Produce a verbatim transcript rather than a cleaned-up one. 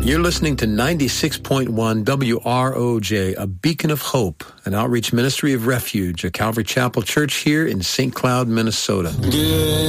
You're listening to ninety-six point one W R O J, a beacon of hope, an outreach ministry of refuge, a Calvary Chapel church here in Saint Cloud, Minnesota.